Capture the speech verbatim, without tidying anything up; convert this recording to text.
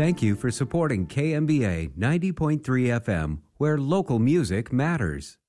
Thank you for supporting K M B A ninety point three F M, where local music matters.